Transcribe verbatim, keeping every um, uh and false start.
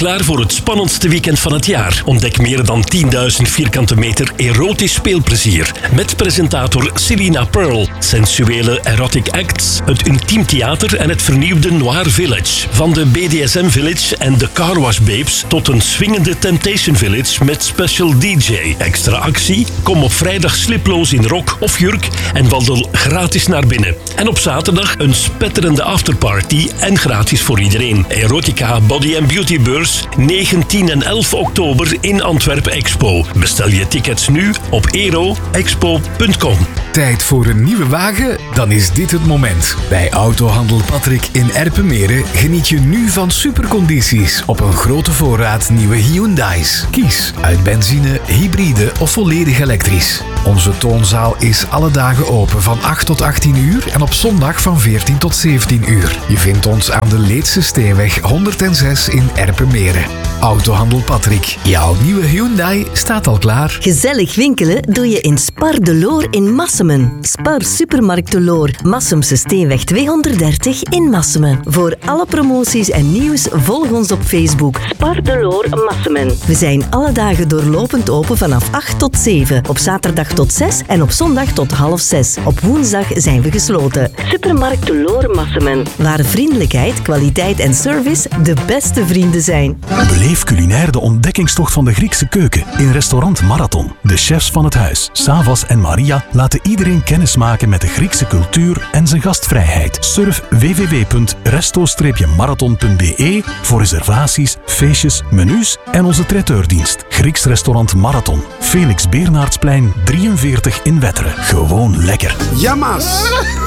klaar voor het spannendste weekend van het jaar. Ontdek meer dan tienduizend vierkante meter erotisch speelplezier. Met presentator Selina Pearl, sensuele erotic acts, het intiem theater en het vernieuwde Noir Village. Van de B D S M Village en de Car Wash Babes tot een swingende Temptation Village met special D J. Extra actie? Kom op vrijdag sliploos in rok of jurk en wandel gratis naar binnen. En op zaterdag een spetterende afterparty en gratis voor iedereen. Erotica Body and Beauty Beurs negen, tien en elf oktober in Antwerpen Expo. Bestel je tickets nu op ero expo punt com. Tijd voor een nieuwe wagen? Dan is dit het moment. Bij Autohandel Patrick in Erpenmeren geniet je nu van supercondities op een grote voorraad nieuwe Hyundai's. Kies uit benzine, hybride of volledig elektrisch. Onze toonzaal is alle dagen open van acht tot achttien uur en op zondag van veertien tot zeventien uur. Je vindt ons aan de Leedse Steenweg honderdzes in Erpenmeren. Autohandel Patrick. Jouw nieuwe Hyundai staat al klaar. Gezellig winkelen doe je in Spar de Loor in Massemen. Spar Supermarkt de Loor, Massemse Steenweg tweehonderddertig in Massemen. Voor alle promoties en nieuws volg ons op Facebook. Spar de Loor Massemen. We zijn alle dagen doorlopend open vanaf acht tot zeven. Op zaterdag tot zes en op zondag tot half zes. Op woensdag zijn we gesloten. Supermarkt de Loor Massemen. Waar vriendelijkheid, kwaliteit en service de beste vrienden zijn. Beleef culinair de ontdekkingstocht van de Griekse keuken in restaurant Marathon. De chefs van het huis, Savas en Maria, laten iedereen kennismaken met de Griekse cultuur en zijn gastvrijheid. Surf w w w punt resto marathon punt b e voor reservaties, feestjes, menus en onze traiteurdienst. Grieks restaurant Marathon. Felix Bernardsplein drieënveertig in Wetteren. Gewoon lekker. Yamas!